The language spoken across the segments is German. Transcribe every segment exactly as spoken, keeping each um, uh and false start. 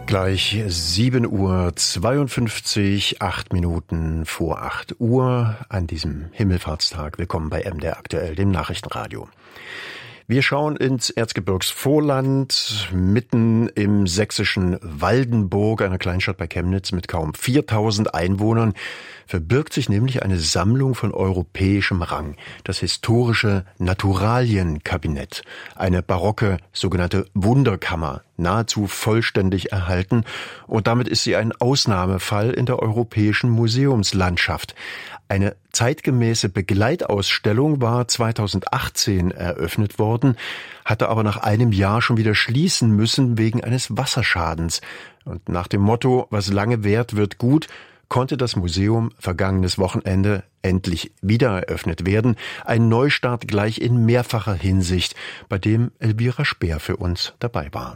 Gleich sieben Uhr zweiundfünfzig, acht Minuten vor acht Uhr an diesem Himmelfahrtstag. Willkommen bei M D R Aktuell, dem Nachrichtenradio. Wir schauen ins Erzgebirgsvorland, mitten im sächsischen Waldenburg, einer Kleinstadt bei Chemnitz mit kaum viertausend Einwohnern, verbirgt sich nämlich eine Sammlung von europäischem Rang, das historische Naturalienkabinett, eine barocke sogenannte Wunderkammer, nahezu vollständig erhalten, und damit ist sie ein Ausnahmefall in der europäischen Museumslandschaft. Eine zeitgemäße Begleitausstellung war zweitausendachtzehn eröffnet worden, hatte aber nach einem Jahr schon wieder schließen müssen wegen eines Wasserschadens. Und nach dem Motto, was lange währt, wird gut, konnte das Museum vergangenes Wochenende endlich wieder eröffnet werden. Ein Neustart gleich in mehrfacher Hinsicht, bei dem Elvira Speer für uns dabei war.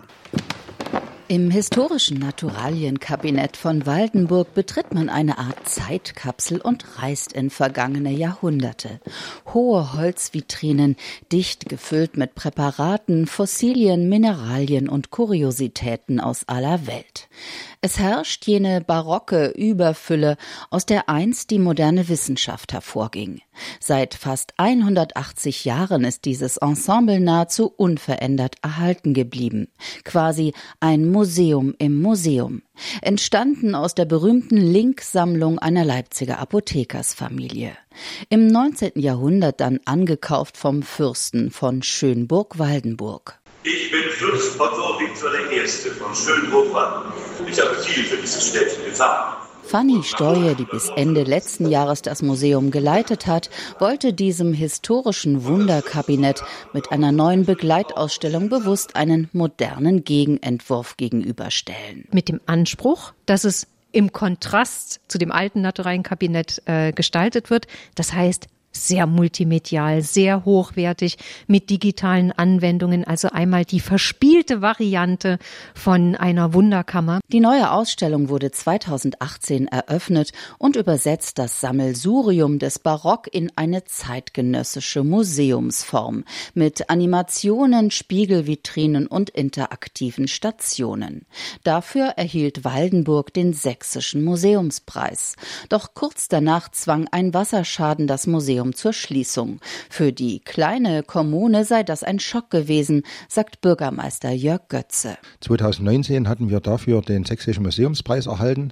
Im historischen Naturalienkabinett von Waldenburg betritt man eine Art Zeitkapsel und reist in vergangene Jahrhunderte. Hohe Holzvitrinen, dicht gefüllt mit Präparaten, Fossilien, Mineralien und Kuriositäten aus aller Welt. Es herrscht jene barocke Überfülle, aus der einst die moderne Wissenschaft hervorging. Seit fast hundertachtzig Jahren ist dieses Ensemble nahezu unverändert erhalten geblieben. Quasi ein Museum im Museum. Entstanden aus der berühmten Link-Sammlung einer Leipziger Apothekersfamilie. Im neunzehnten Jahrhundert dann angekauft vom Fürsten von Schönburg-Waldenburg. Ich bin Fürst Otto Viktor der Erste von Schönburg-Waldenburg. Ich habe viel für dieses Städtchen getan. Fanny Steuer, die bis Ende letzten Jahres das Museum geleitet hat, wollte diesem historischen Wunderkabinett mit einer neuen Begleitausstellung bewusst einen modernen Gegenentwurf gegenüberstellen. Mit dem Anspruch, dass es im Kontrast zu dem alten Naturalienkabinett äh, gestaltet wird. Das heißt, sehr multimedial, sehr hochwertig mit digitalen Anwendungen, also einmal die verspielte Variante von einer Wunderkammer. Die neue Ausstellung wurde zweitausendachtzehn eröffnet und übersetzt das Sammelsurium des Barock in eine zeitgenössische Museumsform mit Animationen, Spiegelvitrinen und interaktiven Stationen. Dafür erhielt Waldenburg den Sächsischen Museumspreis. Doch kurz danach zwang ein Wasserschaden das Museum zur Schließung. Für die kleine Kommune sei das ein Schock gewesen, sagt Bürgermeister Jörg Götze. zweitausendneunzehn hatten wir dafür den Sächsischen Museumspreis erhalten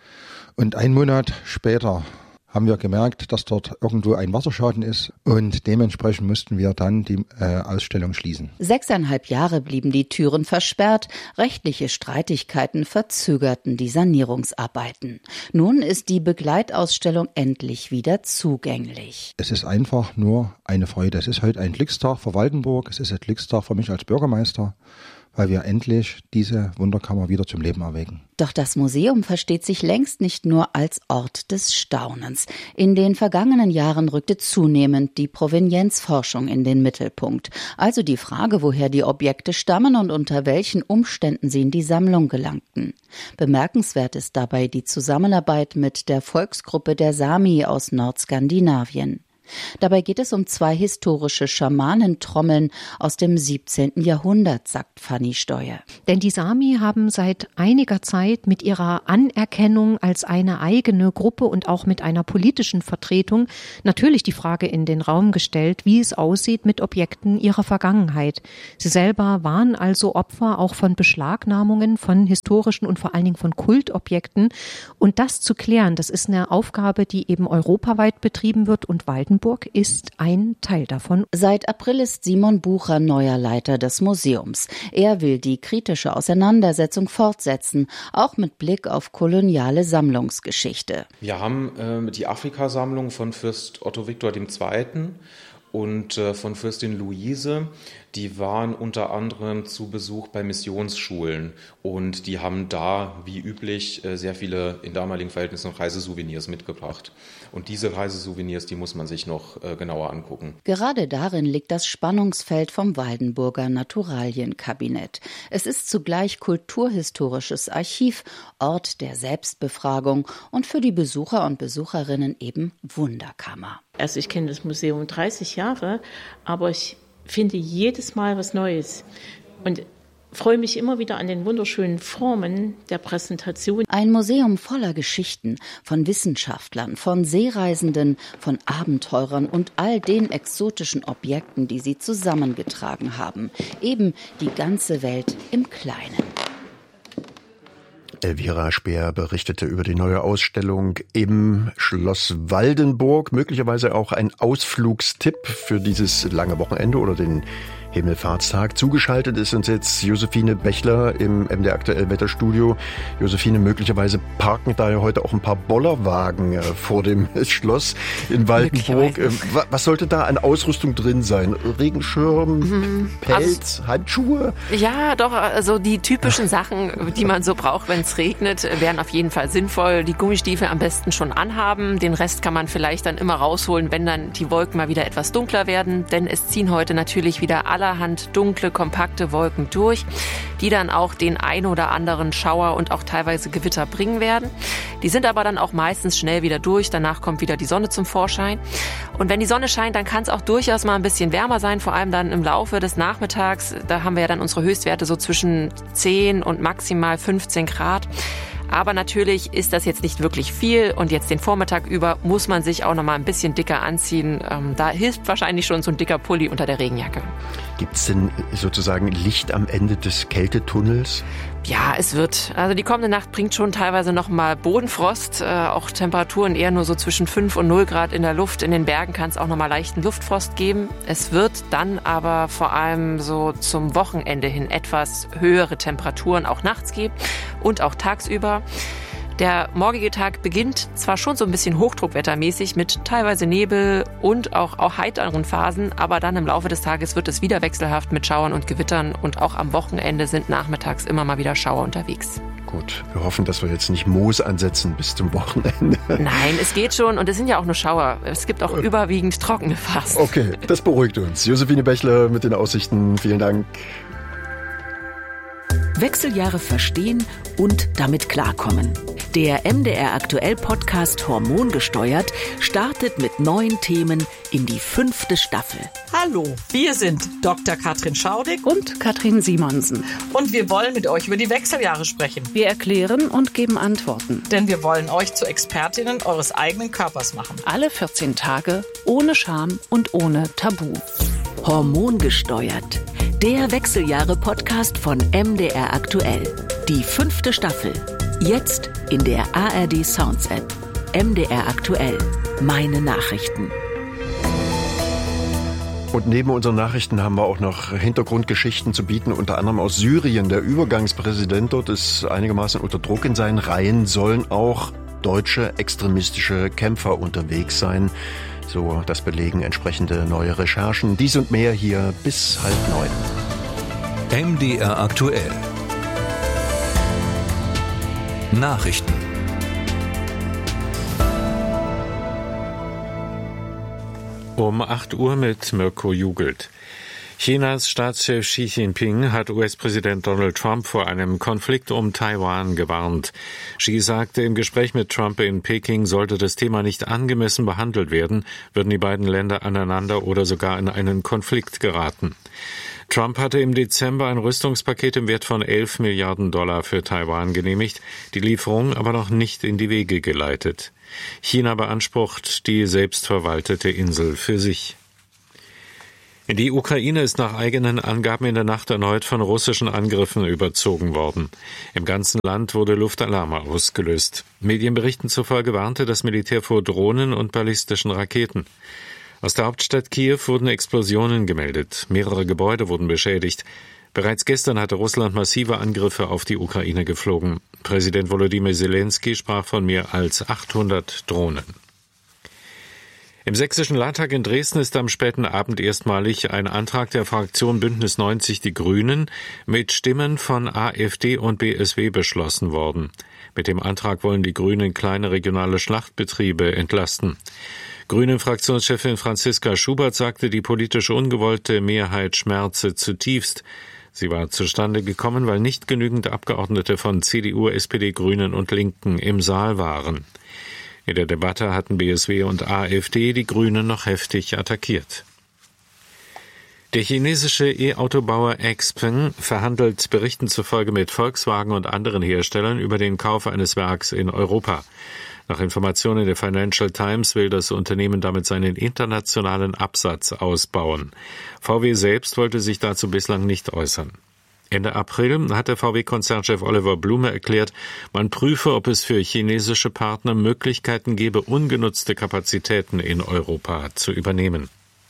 und einen Monat später haben wir gemerkt, dass dort irgendwo ein Wasserschaden ist, und dementsprechend mussten wir dann die äh, Ausstellung schließen. Sechseinhalb Jahre blieben die Türen versperrt, rechtliche Streitigkeiten verzögerten die Sanierungsarbeiten. Nun ist die Begleitausstellung endlich wieder zugänglich. Es ist einfach nur eine Freude. Es ist heute ein Glückstag für Waldenburg, es ist ein Glückstag für mich als Bürgermeister, weil wir endlich diese Wunderkammer wieder zum Leben erwecken. Doch das Museum versteht sich längst nicht nur als Ort des Staunens. In den vergangenen Jahren rückte zunehmend die Provenienzforschung in den Mittelpunkt. Also die Frage, woher die Objekte stammen und unter welchen Umständen sie in die Sammlung gelangten. Bemerkenswert ist dabei die Zusammenarbeit mit der Volksgruppe der Sami aus Nordskandinavien. Dabei geht es um zwei historische Schamanentrommeln aus dem siebzehnten Jahrhundert, sagt Fanny Steuer. Denn die Sami haben seit einiger Zeit mit ihrer Anerkennung als eine eigene Gruppe und auch mit einer politischen Vertretung natürlich die Frage in den Raum gestellt, wie es aussieht mit Objekten ihrer Vergangenheit. Sie selber waren also Opfer auch von Beschlagnahmungen von historischen und vor allen Dingen von Kultobjekten. Und das zu klären, das ist eine Aufgabe, die eben europaweit betrieben wird, und Waldenburg ist ein Teil davon. Seit April ist Simon Bucher neuer Leiter des Museums. Er will die kritische Auseinandersetzung fortsetzen, auch mit Blick auf koloniale Sammlungsgeschichte. Wir haben äh, die Afrikasammlung von Fürst Otto Viktor der Zweite und äh, von Fürstin Luise. Die waren unter anderem zu Besuch bei Missionsschulen, und die haben da, wie üblich, sehr viele in damaligen Verhältnissen Reisesouvenirs mitgebracht. Und diese Reisesouvenirs, die muss man sich noch genauer angucken. Gerade darin liegt das Spannungsfeld vom Waldenburger Naturalienkabinett. Es ist zugleich kulturhistorisches Archiv, Ort der Selbstbefragung und für die Besucher und Besucherinnen eben Wunderkammer. Also ich kenne das Museum dreißig Jahre, aber ich finde jedes Mal was Neues. Und freue mich immer wieder an den wunderschönen Formen der Präsentation. Ein Museum voller Geschichten von Wissenschaftlern, von Seereisenden, von Abenteurern und all den exotischen Objekten, die sie zusammengetragen haben. Eben die ganze Welt im Kleinen. Elvira Speer berichtete über die neue Ausstellung im Schloss Waldenburg. Möglicherweise auch ein Ausflugstipp für dieses lange Wochenende oder den Himmelfahrtstag. Zugeschaltet ist uns jetzt Josephine Bechler im M D R Aktuell Wetterstudio. Josephine, möglicherweise parken da ja heute auch ein paar Bollerwagen vor dem Schloss in Waldenburg. Was sollte da an Ausrüstung drin sein? Regenschirm, mhm. Pelz, also, Handschuhe? Ja, doch, also die typischen Sachen, die man so braucht, wenn es regnet, wären auf jeden Fall sinnvoll. Die Gummistiefel am besten schon anhaben. Den Rest kann man vielleicht dann immer rausholen, wenn dann die Wolken mal wieder etwas dunkler werden. Denn es ziehen heute natürlich wieder allerhand dunkle, kompakte Wolken durch, die dann auch den ein oder anderen Schauer und auch teilweise Gewitter bringen werden. Die sind aber dann auch meistens schnell wieder durch. Danach kommt wieder die Sonne zum Vorschein. Und wenn die Sonne scheint, dann kann es auch durchaus mal ein bisschen wärmer sein, vor allem dann im Laufe des Nachmittags. Da haben wir ja dann unsere Höchstwerte so zwischen zehn und maximal fünfzehn Grad. Aber natürlich ist das jetzt nicht wirklich viel und jetzt den Vormittag über muss man sich auch noch mal ein bisschen dicker anziehen. Ähm, da hilft wahrscheinlich schon so ein dicker Pulli unter der Regenjacke. Gibt es denn sozusagen Licht am Ende des Kältetunnels? Ja, es wird. Also die kommende Nacht bringt schon teilweise noch mal Bodenfrost, äh, auch Temperaturen eher nur so zwischen fünf und null Grad in der Luft. In den Bergen kann es auch noch mal leichten Luftfrost geben. Es wird dann aber vor allem so zum Wochenende hin etwas höhere Temperaturen auch nachts geben und auch tagsüber. Der morgige Tag beginnt zwar schon so ein bisschen hochdruckwettermäßig mit teilweise Nebel und auch, auch heiteren Phasen, aber dann im Laufe des Tages wird es wieder wechselhaft mit Schauern und Gewittern und auch am Wochenende sind nachmittags immer mal wieder Schauer unterwegs. Gut, wir hoffen, dass wir jetzt nicht Moos ansetzen bis zum Wochenende. Nein, es geht schon und es sind ja auch nur Schauer. Es gibt auch äh. überwiegend trockene Phasen. Okay, das beruhigt uns. Josephine Bechler mit den Aussichten. Vielen Dank. Wechseljahre verstehen und damit klarkommen. Der M D R Aktuell Podcast Hormongesteuert startet mit neuen Themen in die fünfte Staffel. Hallo, wir sind Doktor Katrin Schaudig und Katrin Simonsen. Und wir wollen mit euch über die Wechseljahre sprechen. Wir erklären und geben Antworten. Denn wir wollen euch zu Expertinnen eures eigenen Körpers machen. Alle vierzehn Tage, ohne Scham und ohne Tabu. Hormongesteuert. Der Wechseljahre-Podcast von M D R Aktuell. Die fünfte Staffel. Jetzt in der A R D Sounds App. M D R Aktuell. Meine Nachrichten. Und neben unseren Nachrichten haben wir auch noch Hintergrundgeschichten zu bieten, unter anderem aus Syrien. Der Übergangspräsident dort ist einigermaßen unter Druck. In seinen Reihen sollen auch deutsche extremistische Kämpfer unterwegs sein. So, das belegen entsprechende neue Recherchen. Dies und mehr hier bis halb neun. M D R Aktuell. Nachrichten. Um acht Uhr mit Mirko Jugelt. Chinas Staatschef Xi Jinping hat U S-Präsident Donald Trump vor einem Konflikt um Taiwan gewarnt. Xi sagte im Gespräch mit Trump in Peking, sollte das Thema nicht angemessen behandelt werden, würden die beiden Länder aneinander oder sogar in einen Konflikt geraten. Trump hatte im Dezember ein Rüstungspaket im Wert von elf Milliarden Dollar für Taiwan genehmigt, die Lieferung aber noch nicht in die Wege geleitet. China beansprucht die selbstverwaltete Insel für sich. Die Ukraine ist nach eigenen Angaben in der Nacht erneut von russischen Angriffen überzogen worden. Im ganzen Land wurde Luftalarm ausgelöst. Medienberichten zufolge warnte das Militär vor Drohnen und ballistischen Raketen. Aus der Hauptstadt Kiew wurden Explosionen gemeldet. Mehrere Gebäude wurden beschädigt. Bereits gestern hatte Russland massive Angriffe auf die Ukraine geflogen. Präsident Volodymyr Zelensky sprach von mehr als achthundert Drohnen. Im Sächsischen Landtag in Dresden ist am späten Abend erstmalig ein Antrag der Fraktion Bündnis neunzig Die Grünen mit Stimmen von AfD und B S W beschlossen worden. Mit dem Antrag wollen die Grünen kleine regionale Schlachtbetriebe entlasten. Grünen-Fraktionschefin Franziska Schubert sagte, die politisch ungewollte Mehrheit schmerze zutiefst. Sie war zustande gekommen, weil nicht genügend Abgeordnete von C D U, S P D, Grünen und Linken im Saal waren. In der Debatte hatten B S W und AfD die Grünen noch heftig attackiert. Der chinesische E-Autobauer Xpeng verhandelt Berichten zufolge mit Volkswagen und anderen Herstellern über den Kauf eines Werks in Europa. Nach Informationen der Financial Times will das Unternehmen damit seinen internationalen Absatz ausbauen. V W selbst wollte sich dazu bislang nicht äußern. Ende April hat der V W-Konzernchef Oliver Blume erklärt, man prüfe, ob es für chinesische Partner Möglichkeiten gebe, ungenutzte Kapazitäten in Europa zu übernehmen.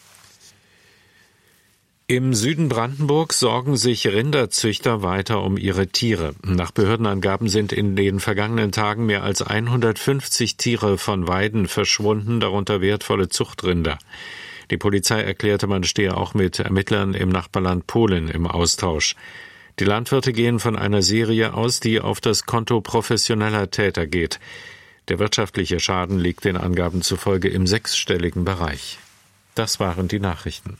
Im Süden Brandenburgs sorgen sich Rinderzüchter weiter um ihre Tiere. Nach Behördenangaben sind in den vergangenen Tagen mehr als hundertfünfzig Tiere von Weiden verschwunden, darunter wertvolle Zuchtrinder. Die Polizei erklärte, man stehe auch mit Ermittlern im Nachbarland Polen im Austausch. Die Landwirte gehen von einer Serie aus, die auf das Konto professioneller Täter geht. Der wirtschaftliche Schaden liegt den Angaben zufolge im sechsstelligen Bereich. Das waren die Nachrichten.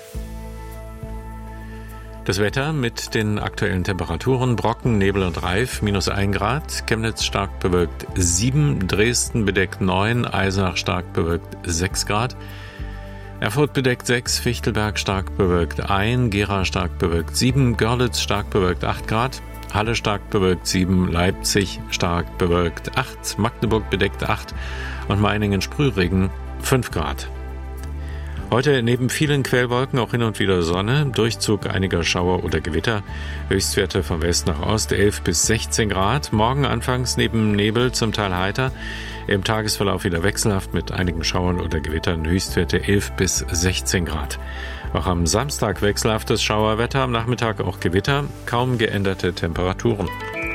Das Wetter mit den aktuellen Temperaturen: Brocken, Nebel und Reif, minus ein Grad, Chemnitz stark bewölkt sieben, Dresden bedeckt neun, Eisenach stark bewölkt sechs Grad, Erfurt bedeckt sechs, Fichtelberg stark bewölkt eins, Gera stark bewölkt sieben, Görlitz stark bewölkt acht Grad, Halle stark bewölkt sieben, Leipzig stark bewölkt acht, Magdeburg bedeckt acht und Meiningen Sprühregen fünf Grad. Heute neben vielen Quellwolken auch hin und wieder Sonne, Durchzug einiger Schauer oder Gewitter, Höchstwerte von West nach Ost elf bis sechzehn Grad, morgen anfangs neben Nebel zum Teil heiter, im Tagesverlauf wieder wechselhaft mit einigen Schauern oder Gewittern, Höchstwerte elf bis sechzehn Grad. Auch am Samstag wechselhaftes Schauerwetter, am Nachmittag auch Gewitter, kaum geänderte Temperaturen.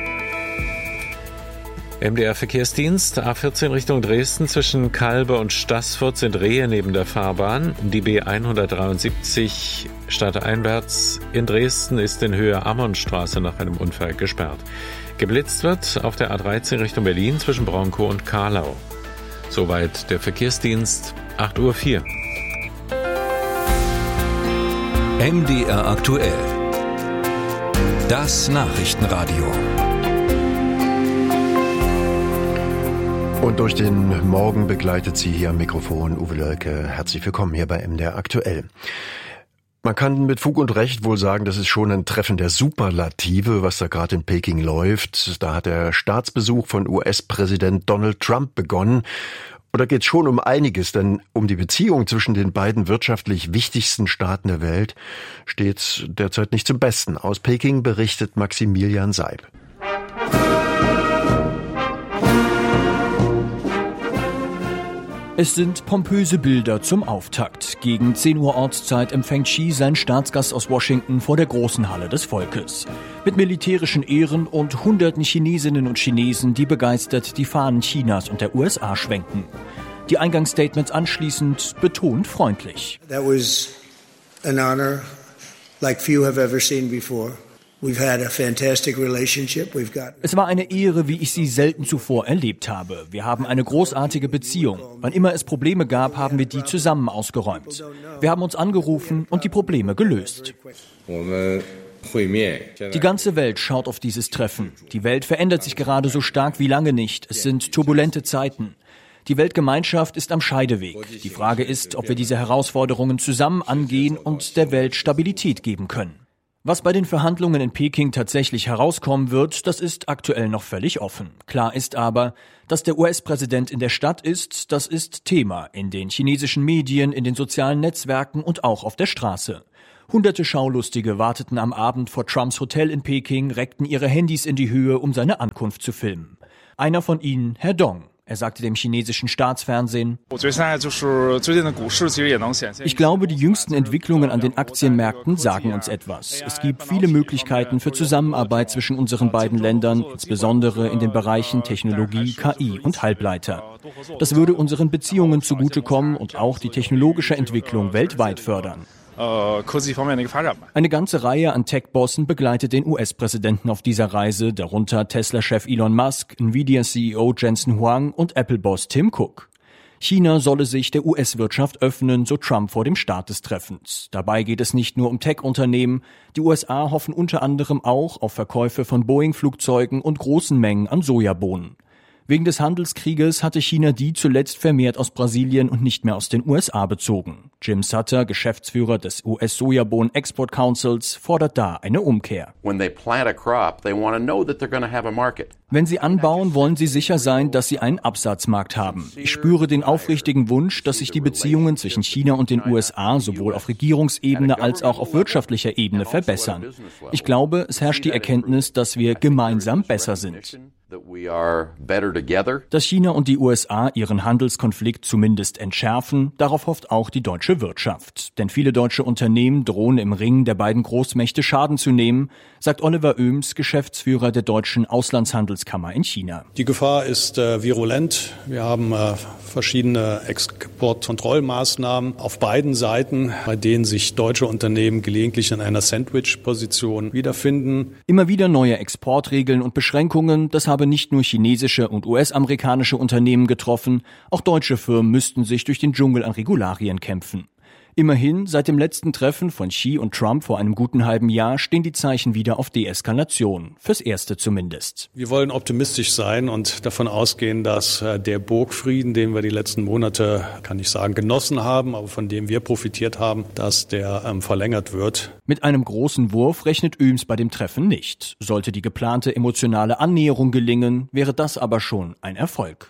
M D R-Verkehrsdienst, A vierzehn Richtung Dresden, zwischen Kalbe und Staßfurt sind Rehe neben der Fahrbahn. Die B hundertdreiundsiebzig stadteinwärts in Dresden ist in Höhe Ammonstraße nach einem Unfall gesperrt. Geblitzt wird auf der A dreizehn Richtung Berlin zwischen Bronkow und Karlau. Soweit der Verkehrsdienst, acht Uhr vier. M D R aktuell. Das Nachrichtenradio. Und durch den Morgen begleitet Sie hier am Mikrofon Uwe Lölke. Herzlich willkommen hier bei M D R aktuell. Man kann mit Fug und Recht wohl sagen, das ist schon ein Treffen der Superlative, was da gerade in Peking läuft. Da hat der Staatsbesuch von U S-Präsident Donald Trump begonnen. Und da geht es schon um einiges, denn um die Beziehung zwischen den beiden wirtschaftlich wichtigsten Staaten der Welt steht es derzeit nicht zum Besten. Aus Peking berichtet Maximilian Seib. Es sind pompöse Bilder zum Auftakt. Gegen zehn Uhr Ortszeit empfängt Xi seinen Staatsgast aus Washington vor der großen Halle des Volkes. Mit militärischen Ehren und hunderten Chinesinnen und Chinesen, die begeistert die Fahnen Chinas und der U S A schwenken. Die Eingangsstatements anschließend betont freundlich. That was an honor like few have ever seen before. We've had a fantastic relationship. We've got Es war eine Ehre, wie ich sie selten zuvor erlebt habe. Wir haben eine großartige Beziehung. Wann immer es Probleme gab, haben wir die zusammen ausgeräumt. Wir haben uns angerufen und die Probleme gelöst. Die ganze Welt schaut auf dieses Treffen. Die Welt verändert sich gerade so stark wie lange nicht. Es sind turbulente Zeiten. Die Weltgemeinschaft ist am Scheideweg. Die Frage ist, ob wir diese Herausforderungen zusammen angehen und der Welt Stabilität geben können. Was bei den Verhandlungen in Peking tatsächlich herauskommen wird, das ist aktuell noch völlig offen. Klar ist aber, dass der U S-Präsident in der Stadt ist, das ist Thema in den chinesischen Medien, in den sozialen Netzwerken und auch auf der Straße. Hunderte Schaulustige warteten am Abend vor Trumps Hotel in Peking, reckten ihre Handys in die Höhe, um seine Ankunft zu filmen. Einer von ihnen, Herr Dong. Er sagte dem chinesischen Staatsfernsehen: Ich glaube, die jüngsten Entwicklungen an den Aktienmärkten sagen uns etwas. Es gibt viele Möglichkeiten für Zusammenarbeit zwischen unseren beiden Ländern, insbesondere in den Bereichen Technologie, K I und Halbleiter. Das würde unseren Beziehungen zugutekommen und auch die technologische Entwicklung weltweit fördern. Eine ganze Reihe an Tech-Bossen begleitet den U S-Präsidenten auf dieser Reise, darunter Tesla-Chef Elon Musk, Nvidia-C E O Jensen Huang und Apple-Boss Tim Cook. China solle sich der U S-Wirtschaft öffnen, so Trump vor dem Start des Treffens. Dabei geht es nicht nur um Tech-Unternehmen. Die U S A hoffen unter anderem auch auf Verkäufe von Boeing-Flugzeugen und großen Mengen an Sojabohnen. Wegen des Handelskrieges hatte China die zuletzt vermehrt aus Brasilien und nicht mehr aus den U S A bezogen. Jim Sutter, Geschäftsführer des U S-Sojabohnen Export Councils, fordert da eine Umkehr. When they plant a crop, they want to know that they're going to have a market. Wenn sie anbauen, wollen sie sicher sein, dass sie einen Absatzmarkt haben. Ich spüre den aufrichtigen Wunsch, dass sich die Beziehungen zwischen China und den U S A sowohl auf Regierungsebene als auch auf wirtschaftlicher Ebene verbessern. Ich glaube, es herrscht die Erkenntnis, dass wir gemeinsam besser sind. Dass China und die U S A ihren Handelskonflikt zumindest entschärfen, darauf hofft auch die deutsche Wirtschaft. Denn viele deutsche Unternehmen drohen im Ring der beiden Großmächte Schaden zu nehmen, sagt Oliver Oehms, Geschäftsführer der Deutschen Auslandshandelskammer in China. Die Gefahr ist äh, virulent. Wir haben äh, verschiedene Exportkontrollmaßnahmen auf beiden Seiten, bei denen sich deutsche Unternehmen gelegentlich in einer Sandwich-Position wiederfinden. Immer wieder neue Exportregeln und Beschränkungen, das habe nicht nur chinesische und U S-amerikanische Unternehmen getroffen, auch deutsche Firmen müssten sich durch den Dschungel an Regularien kämpfen. Immerhin, seit dem letzten Treffen von Xi und Trump vor einem guten halben Jahr stehen die Zeichen wieder auf Deeskalation, fürs Erste zumindest. Wir wollen optimistisch sein und davon ausgehen, dass der Burgfrieden, den wir die letzten Monate, kann ich sagen, genossen haben, aber von dem wir profitiert haben, dass der ähm, verlängert wird. Mit einem großen Wurf rechnet Oehms bei dem Treffen nicht. Sollte die geplante emotionale Annäherung gelingen, wäre das aber schon ein Erfolg.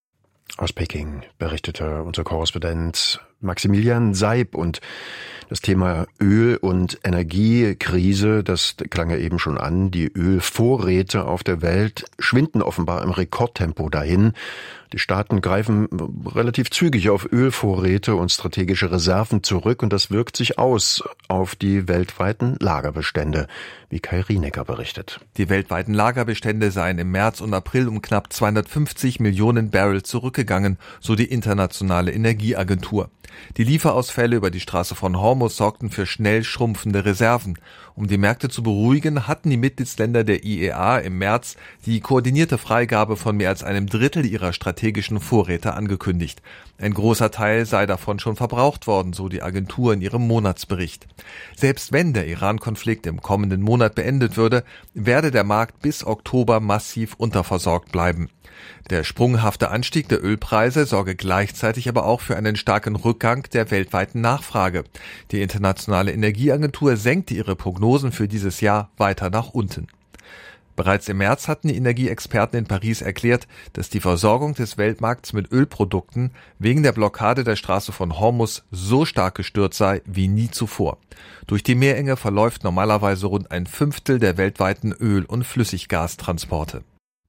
Aus Peking berichtete unser Korrespondent Maximilian Seib, und das Thema Öl- und Energiekrise, das klang ja eben schon an. Die Ölvorräte auf der Welt schwinden offenbar im Rekordtempo dahin. Die Staaten greifen relativ zügig auf Ölvorräte und strategische Reserven zurück, und das wirkt sich aus auf die weltweiten Lagerbestände, wie Kai Rienecker berichtet. Die weltweiten Lagerbestände seien im März und April um knapp zweihundertfünfzig Millionen Barrel zurückgegangen, so die Internationale Energieagentur. Die Lieferausfälle über die Straße von Hormuz sorgten für schnell schrumpfende Reserven. Um die Märkte zu beruhigen, hatten die Mitgliedsländer der I E A im März die koordinierte Freigabe von mehr als einem Drittel ihrer strategischen Vorräte angekündigt. Ein großer Teil sei davon schon verbraucht worden, so die Agentur in ihrem Monatsbericht. Selbst wenn der Iran-Konflikt im kommenden Monat beendet würde, werde der Markt bis Oktober massiv unterversorgt bleiben. Der sprunghafte Anstieg der Ölpreise sorge gleichzeitig aber auch für einen starken Rückgang der weltweiten Nachfrage. Die Internationale Energieagentur senkte ihre Prognosen für dieses Jahr weiter nach unten. Bereits im März hatten die Energieexperten in Paris erklärt, dass die Versorgung des Weltmarkts mit Ölprodukten wegen der Blockade der Straße von Hormuz so stark gestört sei wie nie zuvor. Durch die Meerenge verläuft normalerweise rund ein Fünftel der weltweiten Öl- und Flüssiggastransporte.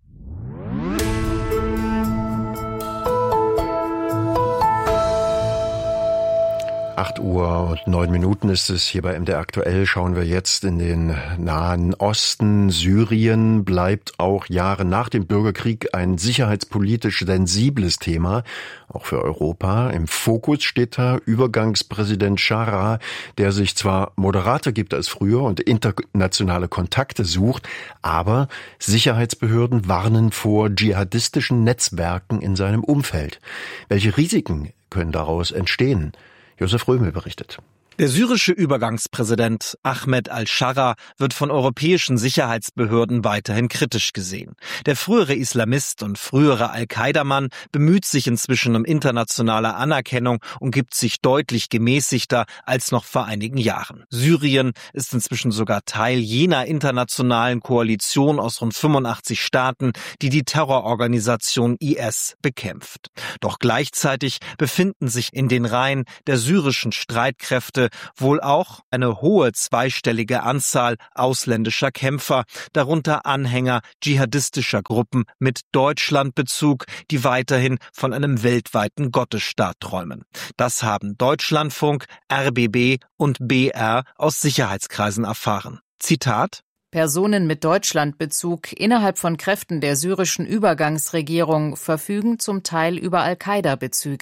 acht Uhr und neun Minuten ist es hier bei M D R aktuell. Schauen wir jetzt in den Nahen Osten. Syrien bleibt auch Jahre nach dem Bürgerkrieg ein sicherheitspolitisch sensibles Thema, auch für Europa. Im Fokus steht da Übergangspräsident Scharra, der sich zwar moderater gibt als früher und internationale Kontakte sucht, aber Sicherheitsbehörden warnen vor dschihadistischen Netzwerken in seinem Umfeld. Welche Risiken können daraus entstehen? Josef Römel berichtet. Der syrische Übergangspräsident Ahmed al-Scharra wird von europäischen Sicherheitsbehörden weiterhin kritisch gesehen. Der frühere Islamist und frühere Al-Qaida-Mann bemüht sich inzwischen um internationale Anerkennung und gibt sich deutlich gemäßigter als noch vor einigen Jahren. Syrien ist inzwischen sogar Teil jener internationalen Koalition aus rund fünfundachtzig Staaten, die die Terrororganisation I S bekämpft. Doch gleichzeitig befinden sich in den Reihen der syrischen Streitkräfte wohl auch eine hohe zweistellige Anzahl ausländischer Kämpfer, darunter Anhänger dschihadistischer Gruppen mit Deutschlandbezug, die weiterhin von einem weltweiten Gottesstaat träumen. Das haben Deutschlandfunk, R B B und B R aus Sicherheitskreisen erfahren. Zitat: Personen mit Deutschlandbezug innerhalb von Kräften der syrischen Übergangsregierung verfügen zum Teil über Al-Qaida-Bezüge.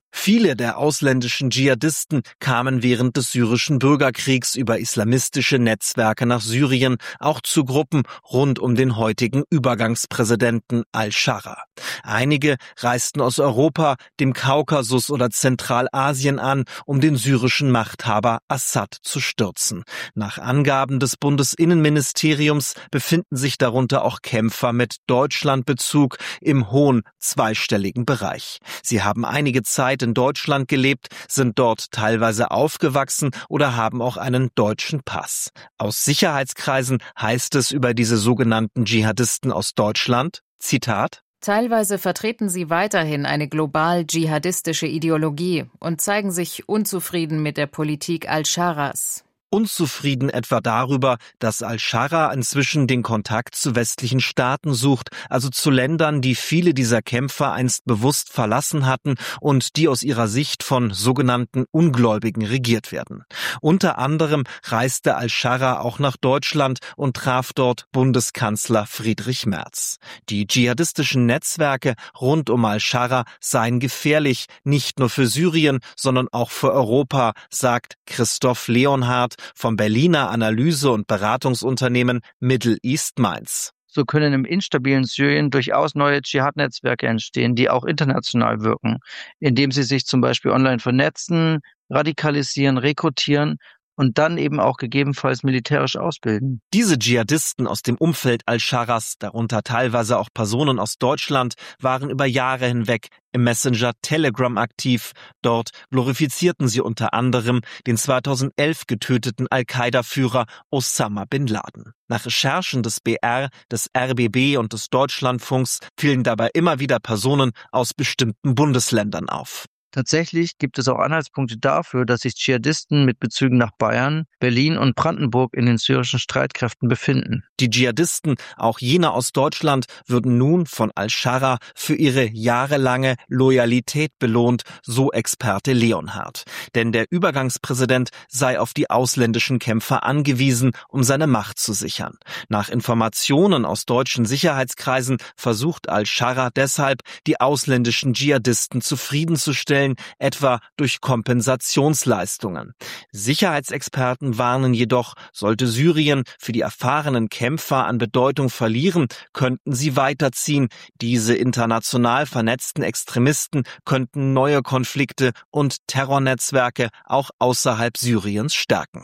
Viele der ausländischen Dschihadisten kamen während des syrischen Bürgerkriegs über islamistische Netzwerke nach Syrien, auch zu Gruppen rund um den heutigen Übergangspräsidenten al-Sharra. Einige reisten aus Europa, dem Kaukasus oder Zentralasien an, um den syrischen Machthaber Assad zu stürzen. Nach Angaben des Bundesinnenministeriums befinden sich darunter auch Kämpfer mit Deutschlandbezug im hohen zweistelligen Bereich. Sie haben einige Zeit in Deutschland gelebt, sind dort teilweise aufgewachsen oder haben auch einen deutschen Pass. Aus Sicherheitskreisen heißt es über diese sogenannten Dschihadisten aus Deutschland, Zitat: Teilweise vertreten sie weiterhin eine global dschihadistische Ideologie und zeigen sich unzufrieden mit der Politik al-Sharras. Unzufrieden etwa darüber, dass al-Sharra inzwischen den Kontakt zu westlichen Staaten sucht, also zu Ländern, die viele dieser Kämpfer einst bewusst verlassen hatten und die aus ihrer Sicht von sogenannten Ungläubigen regiert werden. Unter anderem reiste al-Sharra auch nach Deutschland und traf dort Bundeskanzler Friedrich Merz. Die dschihadistischen Netzwerke rund um al-Sharra seien gefährlich, nicht nur für Syrien, sondern auch für Europa, sagt Christoph Leonhardt vom Berliner Analyse- und Beratungsunternehmen Middle East Minds. So können im instabilen Syrien durchaus neue Dschihad-Netzwerke entstehen, die auch international wirken, indem sie sich zum Beispiel online vernetzen, radikalisieren, rekrutieren und dann eben auch gegebenenfalls militärisch ausbilden. Diese Dschihadisten aus dem Umfeld al-Sharras, darunter teilweise auch Personen aus Deutschland, waren über Jahre hinweg im Messenger Telegram aktiv. Dort glorifizierten sie unter anderem den zweitausendelf getöteten Al-Qaida-Führer Osama bin Laden. Nach Recherchen des B R, des R B B und des Deutschlandfunks fielen dabei immer wieder Personen aus bestimmten Bundesländern auf. Tatsächlich gibt es auch Anhaltspunkte dafür, dass sich Dschihadisten mit Bezügen nach Bayern, Berlin und Brandenburg in den syrischen Streitkräften befinden. Die Dschihadisten, auch jene aus Deutschland, würden nun von al-Sharra für ihre jahrelange Loyalität belohnt, so Experte Leonhardt. Denn der Übergangspräsident sei auf die ausländischen Kämpfer angewiesen, um seine Macht zu sichern. Nach Informationen aus deutschen Sicherheitskreisen versucht al-Sharra deshalb, die ausländischen Dschihadisten zufriedenzustellen, etwa durch Kompensationsleistungen. Sicherheitsexperten warnen jedoch, sollte Syrien für die erfahrenen Kämpfer an Bedeutung verlieren, könnten sie weiterziehen. Diese international vernetzten Extremisten könnten neue Konflikte und Terrornetzwerke auch außerhalb Syriens stärken.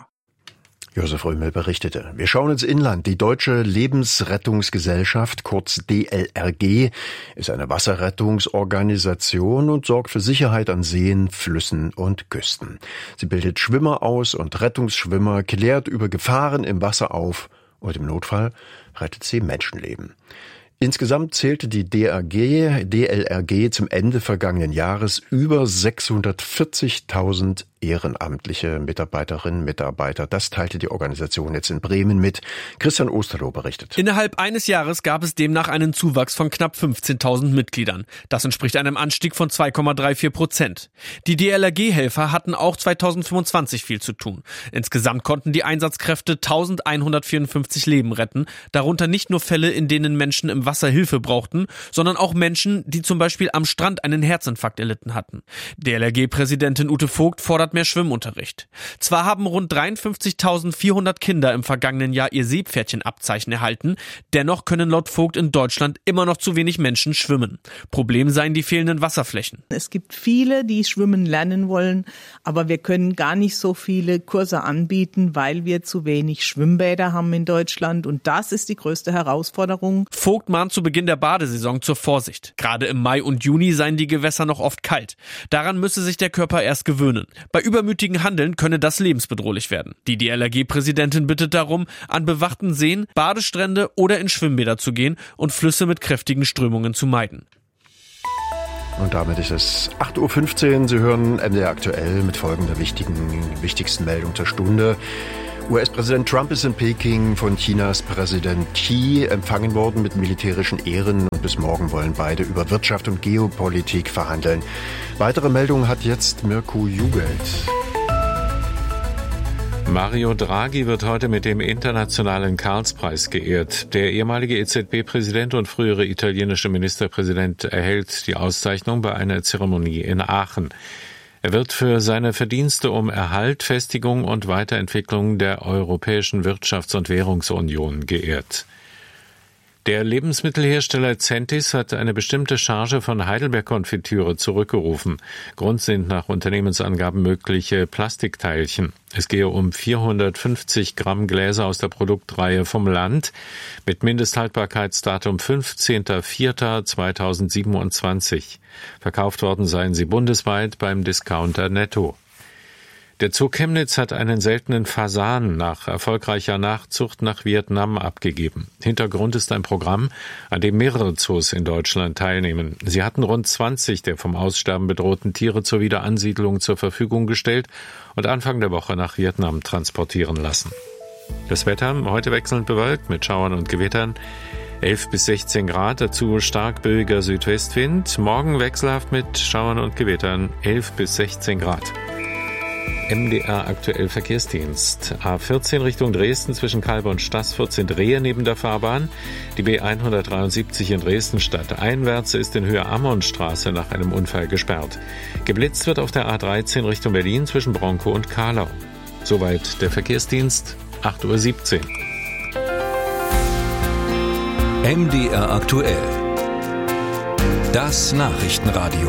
Josef Römel berichtete. Wir schauen ins Inland. Die Deutsche Lebensrettungsgesellschaft, kurz D L R G, ist eine Wasserrettungsorganisation und sorgt für Sicherheit an Seen, Flüssen und Küsten. Sie bildet Schwimmer aus und Rettungsschwimmer, klärt über Gefahren im Wasser auf und im Notfall rettet sie Menschenleben. Insgesamt zählte die D L R G zum Ende vergangenen Jahres über sechshundertvierzigtausend ehrenamtliche Mitarbeiterinnen und Mitarbeiter. Das teilte die Organisation jetzt in Bremen mit. Christian Osterloh berichtet. Innerhalb eines Jahres gab es demnach einen Zuwachs von knapp fünfzehntausend Mitgliedern. Das entspricht einem Anstieg von zwei Komma vierunddreißig Prozent. Die D L R G-Helfer hatten auch zweitausendfünfundzwanzig viel zu tun. Insgesamt konnten die Einsatzkräfte eintausendeinhundertvierundfünfzig Leben retten, darunter nicht nur Fälle, in denen Menschen im Wasser Hilfe brauchten, sondern auch Menschen, die zum Beispiel am Strand einen Herzinfarkt erlitten hatten. D L R G-Präsidentin Ute Vogt fordert mehr Schwimmunterricht. Zwar haben rund dreiundfünfzigtausendvierhundert Kinder im vergangenen Jahr ihr Seepferdchenabzeichen erhalten, dennoch können laut Vogt in Deutschland immer noch zu wenig Menschen schwimmen. Problem seien die fehlenden Wasserflächen. Es gibt viele, die schwimmen lernen wollen, aber wir können gar nicht so viele Kurse anbieten, weil wir zu wenig Schwimmbäder haben in Deutschland und das ist die größte Herausforderung. Vogt mahnt zu Beginn der Badesaison zur Vorsicht. Gerade im Mai und Juni seien die Gewässer noch oft kalt. Daran müsse sich der Körper erst gewöhnen. Bei übermütigen Handeln könne das lebensbedrohlich werden. Die D L R G-Präsidentin bittet darum, an bewachten Seen, Badestrände oder in Schwimmbäder zu gehen und Flüsse mit kräftigen Strömungen zu meiden. Und damit ist es acht Uhr fünfzehn. Sie hören M D R aktuell mit folgender wichtigen, wichtigsten Meldung der Stunde. U S-Präsident Trump ist in Peking von Chinas Präsident Xi empfangen worden mit militärischen Ehren und bis morgen wollen beide über Wirtschaft und Geopolitik verhandeln. Weitere Meldungen hat jetzt Mirko Jugelt. Mario Draghi wird heute mit dem Internationalen Karlspreis geehrt. Der ehemalige E Z B-Präsident und frühere italienische Ministerpräsident erhält die Auszeichnung bei einer Zeremonie in Aachen. Er wird für seine Verdienste um Erhalt, Festigung und Weiterentwicklung der Europäischen Wirtschafts- und Währungsunion geehrt. Der Lebensmittelhersteller Centis hat eine bestimmte Charge von Heidelberg-Konfitüre zurückgerufen. Grund sind nach Unternehmensangaben mögliche Plastikteilchen. Es gehe um vierhundertfünfzig Gramm Gläser aus der Produktreihe vom Land mit Mindesthaltbarkeitsdatum fünfzehnter vierter zweitausendsiebenundzwanzig. Verkauft worden seien sie bundesweit beim Discounter Netto. Der Zoo Chemnitz hat einen seltenen Fasan nach erfolgreicher Nachzucht nach Vietnam abgegeben. Hintergrund ist ein Programm, an dem mehrere Zoos in Deutschland teilnehmen. Sie hatten rund zwanzig der vom Aussterben bedrohten Tiere zur Wiederansiedlung zur Verfügung gestellt und Anfang der Woche nach Vietnam transportieren lassen. Das Wetter heute wechselnd bewölkt mit Schauern und Gewittern. elf bis sechzehn Grad, dazu stark böiger Südwestwind. Morgen wechselhaft mit Schauern und Gewittern, elf bis sechzehn Grad. M D R aktuell Verkehrsdienst. A vierzehn Richtung Dresden zwischen Kalbe und Staßfurt sind Rehe neben der Fahrbahn. Die B hundertdreiundsiebzig in Dresden stadteinwärts ist in Höhe Ammonstraße nach einem Unfall gesperrt. Geblitzt wird auf der A dreizehn Richtung Berlin zwischen Bronkow und Kahlau. Soweit der Verkehrsdienst, acht Uhr siebzehn. M D R aktuell. Das Nachrichtenradio.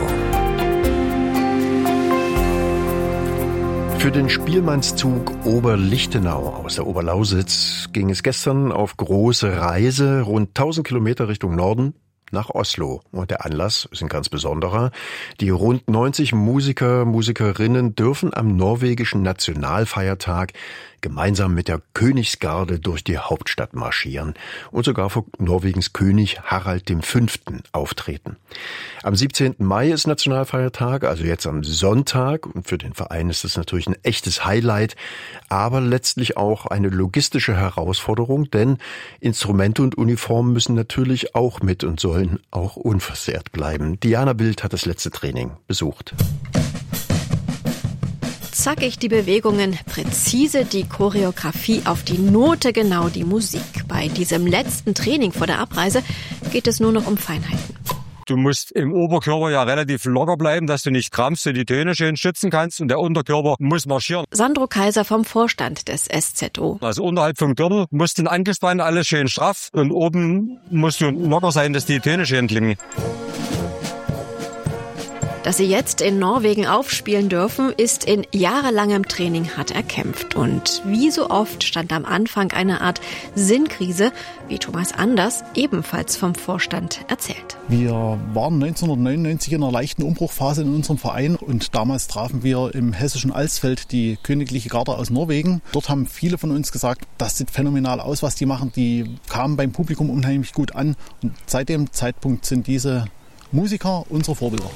Für den Spielmannszug Oberlichtenau aus der Oberlausitz ging es gestern auf große Reise rund tausend Kilometer Richtung Norden nach Oslo. Und der Anlass ist ein ganz besonderer. Die rund neunzig Musiker, Musikerinnen dürfen am norwegischen Nationalfeiertag gemeinsam mit der Königsgarde durch die Hauptstadt marschieren und sogar vor Norwegens König Harald der Fünfte auftreten. Am siebzehnten Mai ist Nationalfeiertag, also jetzt am Sonntag. Und für den Verein ist das natürlich ein echtes Highlight, aber letztlich auch eine logistische Herausforderung, denn Instrumente und Uniformen müssen natürlich auch mit und sollen auch unversehrt bleiben. Diana Bild hat das letzte Training besucht. Zackig die Bewegungen, präzise die Choreografie, auf die Note genau die Musik. Bei diesem letzten Training vor der Abreise geht es nur noch um Feinheiten. Du musst im Oberkörper ja relativ locker bleiben, dass du nicht krampfst und die Töne schön schützen kannst, und der Unterkörper muss marschieren. Sandro Kaiser vom Vorstand des S Z O. Also unterhalb vom Gürtel musst du angespannt, alles schön straff, und oben musst du locker sein, dass die Töne schön klingen. Dass sie jetzt in Norwegen aufspielen dürfen, ist in jahrelangem Training hart erkämpft. Und wie so oft stand am Anfang eine Art Sinnkrise, wie Thomas Anders, ebenfalls vom Vorstand, erzählt. Wir waren neunzehnhundertneunundneunzig in einer leichten Umbruchphase in unserem Verein, und damals trafen wir im hessischen Alsfeld die Königliche Garde aus Norwegen. Dort haben viele von uns gesagt, das sieht phänomenal aus, was die machen. Die kamen beim Publikum unheimlich gut an, und seit dem Zeitpunkt sind diese Musiker unsere Vorbilder.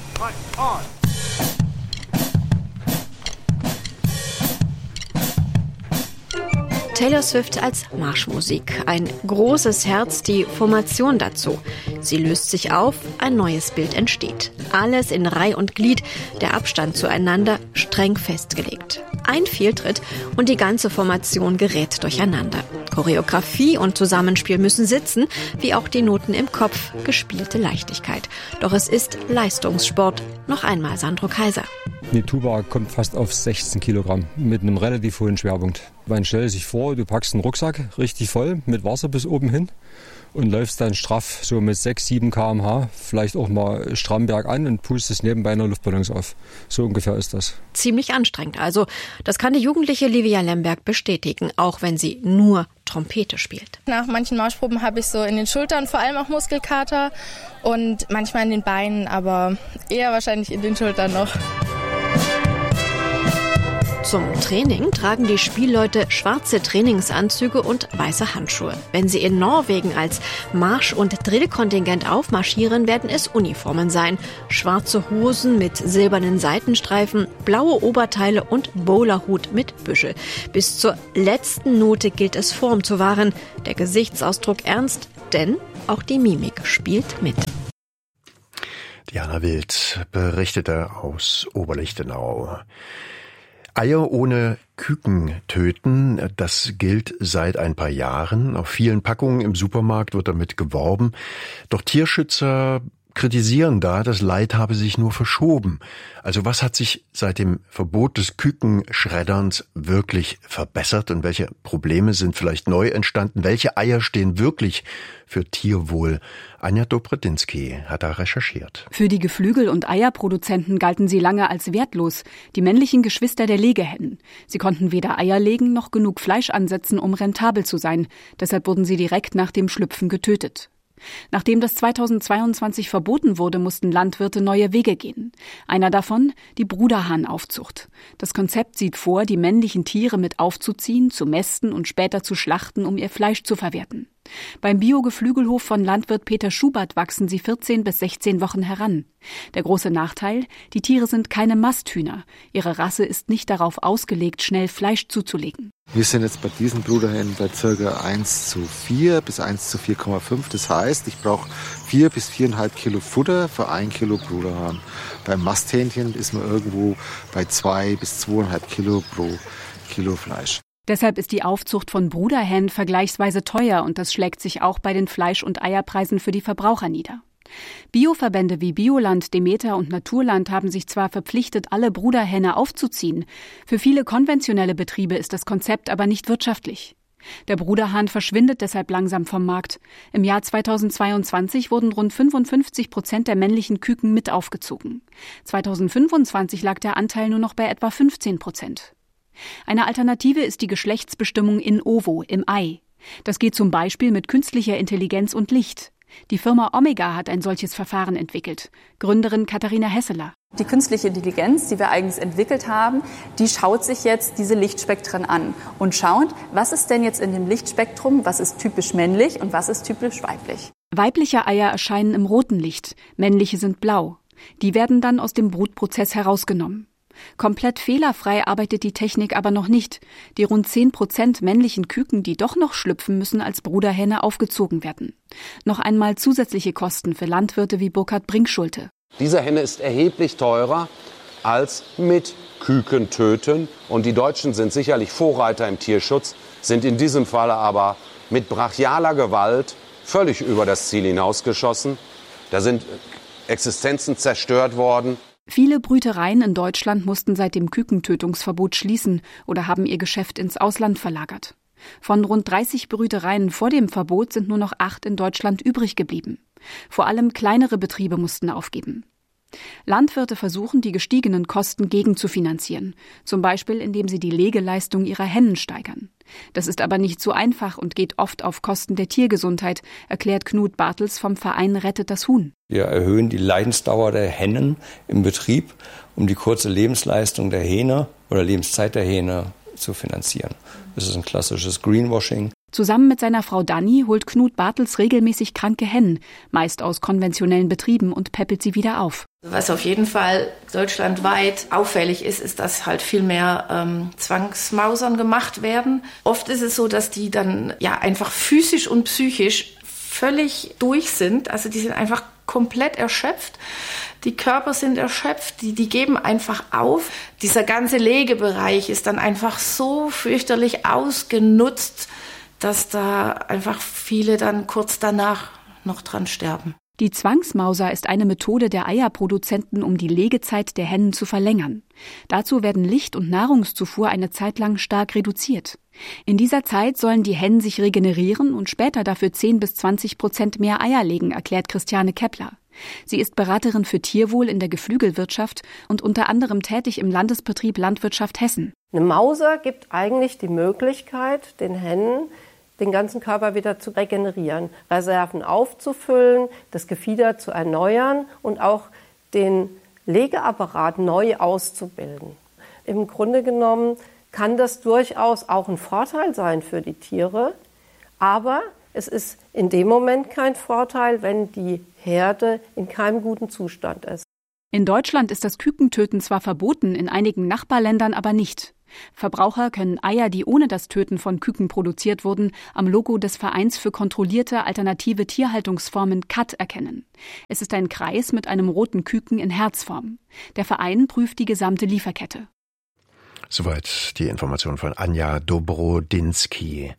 Taylor Swift als Marschmusik. Ein großes Herz, die Formation dazu. Sie löst sich auf, ein neues Bild entsteht. Alles in Reih und Glied, der Abstand zueinander streng festgelegt. Ein Fehltritt und die ganze Formation gerät durcheinander. Choreografie und Zusammenspiel müssen sitzen, wie auch die Noten im Kopf, gespielte Leichtigkeit. Doch es ist Leistungssport. Noch einmal Sandro Kaiser. Die Tuba kommt fast auf sechzehn Kilogramm mit einem relativ hohen Schwerpunkt. Man stellt sich vor, du packst einen Rucksack richtig voll mit Wasser bis oben hin und läufst dann straff so mit sechs, sieben Kilometer pro Stunde, vielleicht auch mal stramm bergan, und pustest nebenbei noch Luftballons auf. So ungefähr ist das. Ziemlich anstrengend also. Das kann die jugendliche Livia Lemberg bestätigen, auch wenn sie nur Trompete spielt. Nach manchen Marschproben habe ich so in den Schultern vor allem auch Muskelkater und manchmal in den Beinen, aber eher wahrscheinlich in den Schultern noch. Zum Training tragen die Spielleute schwarze Trainingsanzüge und weiße Handschuhe. Wenn sie in Norwegen als Marsch- und Drillkontingent aufmarschieren, werden es Uniformen sein. Schwarze Hosen mit silbernen Seitenstreifen, blaue Oberteile und Bowlerhut mit Büschel. Bis zur letzten Note gilt es Form zu wahren, der Gesichtsausdruck ernst, denn auch die Mimik spielt mit. Diana Wild berichtete aus Oberlichtenau. Eier ohne Küken töten, das gilt seit ein paar Jahren. Auf vielen Packungen im Supermarkt wird damit geworben. Doch Tierschützer kritisieren da, das Leid habe sich nur verschoben. Also was hat sich seit dem Verbot des Kükenschredderns wirklich verbessert und welche Probleme sind vielleicht neu entstanden? Welche Eier stehen wirklich für Tierwohl? Anja Dobredinsky hat da recherchiert. Für die Geflügel- und Eierproduzenten galten sie lange als wertlos, die männlichen Geschwister der Legehennen. Sie konnten weder Eier legen noch genug Fleisch ansetzen, um rentabel zu sein. Deshalb wurden sie direkt nach dem Schlüpfen getötet. Nachdem das zweitausendzweiundzwanzig verboten wurde, mussten Landwirte neue Wege gehen. Einer davon die Bruderhahnaufzucht. Das Konzept sieht vor, die männlichen Tiere mit aufzuziehen, zu mästen und später zu schlachten, um ihr Fleisch zu verwerten. Beim Bio-Geflügelhof von Landwirt Peter Schubert wachsen sie vierzehn bis sechzehn Wochen heran. Der große Nachteil: Die Tiere sind keine Masthühner. Ihre Rasse ist nicht darauf ausgelegt, schnell Fleisch zuzulegen. Wir sind jetzt bei diesen Bruderhennen bei ca. eins zu vier bis eins zu vier Komma fünf. Das heißt, ich brauche vier bis viereinhalb Kilo Futter für ein Kilo Bruderhahn. Beim Masthähnchen ist man irgendwo bei zwei bis zweieinhalb Kilo pro Kilo Fleisch. Deshalb ist die Aufzucht von Bruderhennen vergleichsweise teuer und das schlägt sich auch bei den Fleisch- und Eierpreisen für die Verbraucher nieder. Bioverbände wie Bioland, Demeter und Naturland haben sich zwar verpflichtet, alle Bruderhähne aufzuziehen. Für viele konventionelle Betriebe ist das Konzept aber nicht wirtschaftlich. Der Bruderhahn verschwindet deshalb langsam vom Markt. Im Jahr zweitausendzweiundzwanzig wurden rund fünfundfünfzig Prozent der männlichen Küken mit aufgezogen. zweitausendfünfundzwanzig lag der Anteil nur noch bei etwa fünfzehn Prozent. Eine Alternative ist die Geschlechtsbestimmung in ovo, im Ei. Das geht zum Beispiel mit künstlicher Intelligenz und Licht. Die Firma Omega hat ein solches Verfahren entwickelt. Gründerin Katharina Hesseler. Die künstliche Intelligenz, die wir eigens entwickelt haben, die schaut sich jetzt diese Lichtspektren an und schaut, was ist denn jetzt in dem Lichtspektrum, was ist typisch männlich und was ist typisch weiblich. Weibliche Eier erscheinen im roten Licht, männliche sind blau. Die werden dann aus dem Brutprozess herausgenommen. Komplett fehlerfrei arbeitet die Technik aber noch nicht. Die rund zehn Prozent männlichen Küken, die doch noch schlüpfen, müssen als Bruderhähne aufgezogen werden. Noch einmal zusätzliche Kosten für Landwirte wie Burkhard Brinkschulte. Diese Henne ist erheblich teurer als mit Küken töten. Und die Deutschen sind sicherlich Vorreiter im Tierschutz, sind in diesem Falle aber mit brachialer Gewalt völlig über das Ziel hinausgeschossen. Da sind Existenzen zerstört worden. Viele Brütereien in Deutschland mussten seit dem Kükentötungsverbot schließen oder haben ihr Geschäft ins Ausland verlagert. Von rund dreißig Brütereien vor dem Verbot sind nur noch acht in Deutschland übrig geblieben. Vor allem kleinere Betriebe mussten aufgeben. Landwirte versuchen, die gestiegenen Kosten gegenzufinanzieren, zum Beispiel indem sie die Legeleistung ihrer Hennen steigern. Das ist aber nicht so einfach und geht oft auf Kosten der Tiergesundheit, erklärt Knut Bartels vom Verein Rettet das Huhn. Wir erhöhen die Leidensdauer der Hennen im Betrieb, um die kurze Lebensleistung der Hähne oder Lebenszeit der Hähne zu finanzieren. Das ist ein klassisches Greenwashing. Zusammen mit seiner Frau Dani holt Knut Bartels regelmäßig kranke Hennen, meist aus konventionellen Betrieben, und päppelt sie wieder auf. Was auf jeden Fall deutschlandweit auffällig ist, ist, dass halt viel mehr ähm, Zwangsmausern gemacht werden. Oft ist es so, dass die dann ja einfach physisch und psychisch völlig durch sind. Also die sind einfach komplett erschöpft. Die Körper sind erschöpft, die, die geben einfach auf. Dieser ganze Legebereich ist dann einfach so fürchterlich ausgenutzt, dass da einfach viele dann kurz danach noch dran sterben. Die Zwangsmauser ist eine Methode der Eierproduzenten, um die Legezeit der Hennen zu verlängern. Dazu werden Licht- und Nahrungszufuhr eine Zeit lang stark reduziert. In dieser Zeit sollen die Hennen sich regenerieren und später dafür zehn bis zwanzig Prozent mehr Eier legen, erklärt Christiane Kepler. Sie ist Beraterin für Tierwohl in der Geflügelwirtschaft und unter anderem tätig im Landesbetrieb Landwirtschaft Hessen. Eine Mauser gibt eigentlich die Möglichkeit, den Hennen den ganzen Körper wieder zu regenerieren, Reserven aufzufüllen, das Gefieder zu erneuern und auch den Legeapparat neu auszubilden. Im Grunde genommen kann das durchaus auch ein Vorteil sein für die Tiere, aber es ist in dem Moment kein Vorteil, wenn die Herde in keinem guten Zustand ist. In Deutschland ist das Kükentöten zwar verboten, in einigen Nachbarländern aber nicht. Verbraucher können Eier, die ohne das Töten von Küken produziert wurden, am Logo des Vereins für kontrollierte alternative Tierhaltungsformen C A T erkennen. Es ist ein Kreis mit einem roten Küken in Herzform. Der Verein prüft die gesamte Lieferkette. Soweit die Information von Anja Dobrodinsky.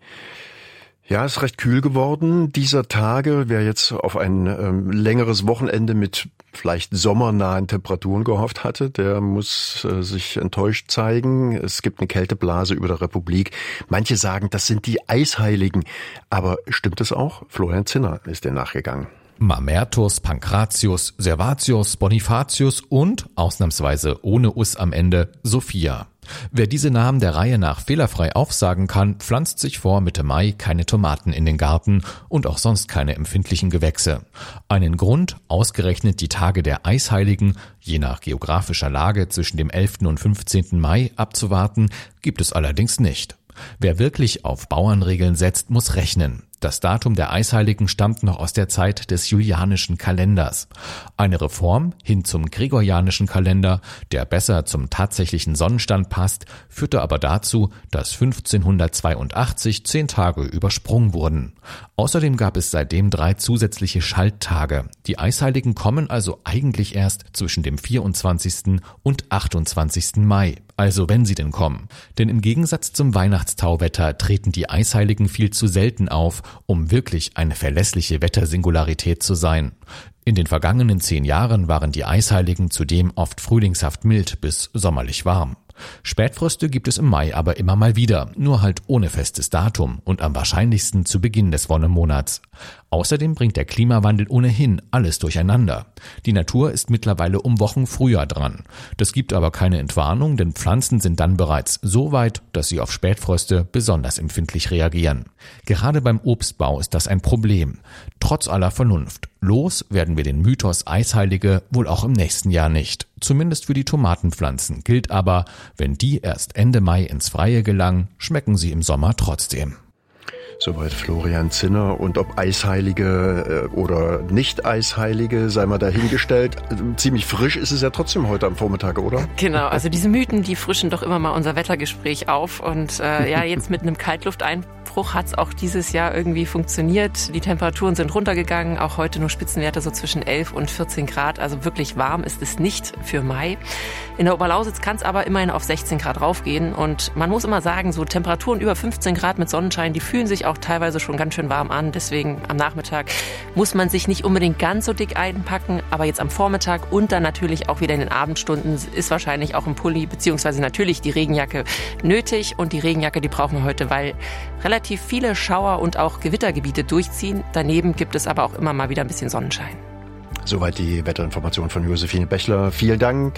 Ja, es ist recht kühl geworden dieser Tage. Wer jetzt auf ein ähm, längeres Wochenende mit vielleicht sommernahen Temperaturen gehofft hatte, der muss äh, sich enttäuscht zeigen. Es gibt eine Kälteblase über der Republik. Manche sagen, das sind die Eisheiligen. Aber stimmt es auch? Florian Zinner ist dem nachgegangen. Mamertus, Pankratius, Servatius, Bonifatius und, ausnahmsweise ohne Us am Ende, Sophia. Wer diese Namen der Reihe nach fehlerfrei aufsagen kann, pflanzt sich vor Mitte Mai keine Tomaten in den Garten und auch sonst keine empfindlichen Gewächse. Einen Grund, ausgerechnet die Tage der Eisheiligen, je nach geografischer Lage zwischen dem elften und fünfzehnten Mai, abzuwarten, gibt es allerdings nicht. Wer wirklich auf Bauernregeln setzt, muss rechnen. Das Datum der Eisheiligen stammt noch aus der Zeit des julianischen Kalenders. Eine Reform hin zum gregorianischen Kalender, der besser zum tatsächlichen Sonnenstand passt, führte aber dazu, dass fünfzehnhundertzweiundachtzig zehn Tage übersprungen wurden. Außerdem gab es seitdem drei zusätzliche Schalttage. Die Eisheiligen kommen also eigentlich erst zwischen dem vierundzwanzigsten und achtundzwanzigsten Mai. Also wenn sie denn kommen. Denn im Gegensatz zum Weihnachtstauwetter treten die Eisheiligen viel zu selten auf, um wirklich eine verlässliche Wettersingularität zu sein. In den vergangenen zehn Jahren waren die Eisheiligen zudem oft frühlingshaft mild bis sommerlich warm. Spätfröste gibt es im Mai aber immer mal wieder, nur halt ohne festes Datum und am wahrscheinlichsten zu Beginn des Wonnemonats. Außerdem bringt der Klimawandel ohnehin alles durcheinander. Die Natur ist mittlerweile um Wochen früher dran. Das gibt aber keine Entwarnung, denn Pflanzen sind dann bereits so weit, dass sie auf Spätfröste besonders empfindlich reagieren. Gerade beim Obstbau ist das ein Problem. Trotz aller Vernunft. Los werden wir den Mythos Eisheilige wohl auch im nächsten Jahr nicht. Zumindest für die Tomatenpflanzen gilt aber, wenn die erst Ende Mai ins Freie gelangen, schmecken sie im Sommer trotzdem. Soweit Florian Zinner. Und ob Eisheilige äh, oder nicht Eisheilige, sei mal dahingestellt. Ziemlich frisch ist es ja trotzdem heute am Vormittag, oder? Genau, also diese Mythen, die frischen doch immer mal unser Wettergespräch auf. Und äh, ja, jetzt mit einem Kaltlufteinbruch hat es auch dieses Jahr irgendwie funktioniert. Die Temperaturen sind runtergegangen, auch heute nur Spitzenwerte so zwischen elf und vierzehn Grad. Also wirklich warm ist es nicht für Mai. In der Oberlausitz kann es aber immerhin auf sechzehn Grad raufgehen. Und man muss immer sagen, so Temperaturen über fünfzehn Grad mit Sonnenschein, die fühlen sich auch teilweise schon ganz schön warm an. Deswegen am Nachmittag muss man sich nicht unbedingt ganz so dick einpacken. Aber jetzt am Vormittag und dann natürlich auch wieder in den Abendstunden ist wahrscheinlich auch ein Pulli beziehungsweise natürlich die Regenjacke nötig. Und die Regenjacke, die brauchen wir heute, weil relativ viele Schauer und auch Gewittergebiete durchziehen. Daneben gibt es aber auch immer mal wieder ein bisschen Sonnenschein. Soweit die Wetterinformation von Josephine Bechler. Vielen Dank.